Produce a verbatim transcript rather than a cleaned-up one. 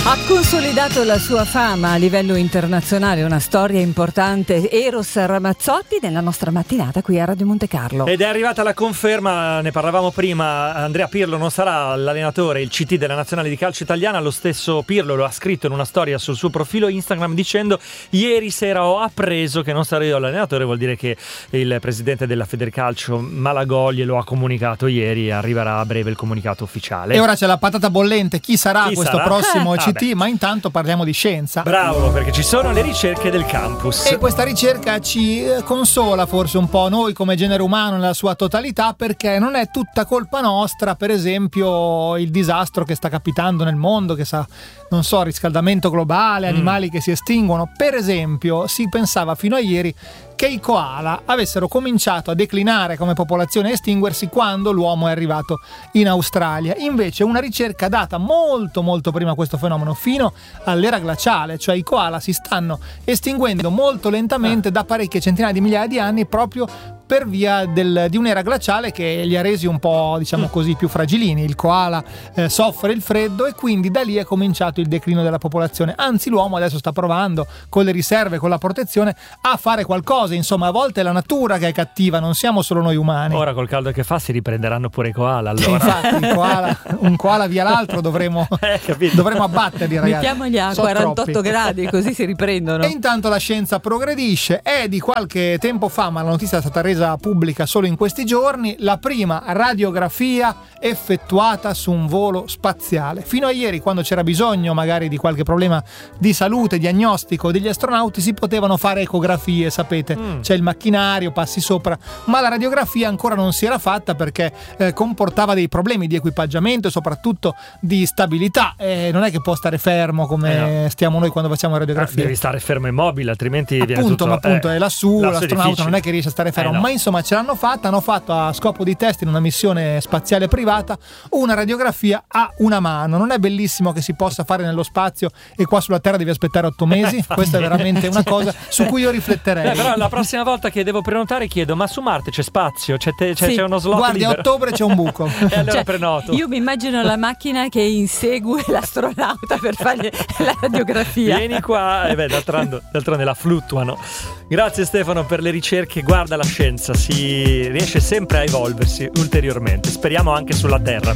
Ha consolidato la sua fama a livello internazionale, una storia importante, Eros Ramazzotti, nella nostra mattinata qui a Radio Monte Carlo. Ed è arrivata la conferma, ne parlavamo prima, Andrea Pirlo non sarà l'allenatore, il C T della nazionale di calcio italiana. Lo stesso Pirlo lo ha scritto in una storia sul suo profilo Instagram dicendo: ieri sera ho appreso che non sarò io l'allenatore. Vuol dire che il presidente della Federcalcio Malagoli lo ha comunicato ieri e arriverà a breve il comunicato ufficiale. E ora c'è la patata bollente, chi sarà chi questo sarà? prossimo Eh, C T? Ma intanto parliamo di scienza. Bravo, perché ci sono le ricerche del campus. E questa ricerca ci consola forse un po' noi come genere umano nella sua totalità, perché non è tutta colpa nostra, per esempio, il disastro che sta capitando nel mondo, che sa, non so, riscaldamento globale, animali mm. che si estinguono. Per esempio, si pensava fino a ieri che i koala avessero cominciato a declinare come popolazione e estinguersi quando l'uomo è arrivato in Australia. Invece una ricerca data molto molto prima questo fenomeno, fino all'era glaciale, cioè i koala si stanno estinguendo molto lentamente da parecchie centinaia di migliaia di anni, proprio per via del, di un'era glaciale che li ha resi un po', diciamo così, più fragilini. Il koala eh, soffre il freddo e quindi da lì è cominciato il declino della popolazione. Anzi, l'uomo adesso sta provando con le riserve, con la protezione, a fare qualcosa. Insomma, a volte è la natura che è cattiva, non siamo solo noi umani. Ora col caldo che fa si riprenderanno pure i koala, allora. Infatti, il koala, un koala via l'altro dovremo, eh, dovremo abbatterli, ragazzi. Mettiamoli a Sono quarantotto troppi. gradi, così si riprendono. E intanto la scienza progredisce. È di qualche tempo fa, ma la notizia è stata resa pubblica solo in questi giorni, la prima radiografia effettuata su un volo spaziale. Fino a ieri, quando c'era bisogno magari di qualche problema di salute, diagnostico degli astronauti, si potevano fare ecografie, sapete, mm. c'è il macchinario, passi sopra, ma la radiografia ancora non si era fatta perché eh, comportava dei problemi di equipaggiamento e soprattutto di stabilità. Eh, non è che può stare fermo come eh no. stiamo noi quando facciamo radiografie. Eh, devi stare fermo immobile, altrimenti appunto, viene tutto... ma appunto eh, è lassù, lassù l'astronauta non è che riesce a stare fermo, eh no. ma insomma ce l'hanno fatta, hanno fatto a scopo di test in una missione spaziale privata una radiografia a una mano. Non è bellissimo che si possa fare nello spazio e qua sulla Terra devi aspettare otto mesi? Questa è veramente una cosa su cui io rifletterei. Eh, però la prossima volta che devo prenotare chiedo: ma su Marte c'è spazio? C'è, te, c'è, sì. c'è uno slot Guardi, libero? a ottobre c'è un buco. E allora cioè, prenoto. Io mi immagino la macchina che insegue l'astronauta per fargli la radiografia. Vieni qua e beh, d'altronde, d'altronde la fluttuano. Grazie Stefano per le ricerche. Guarda, la scienza si riesce sempre a evolversi ulteriormente, speriamo anche sulla Terra.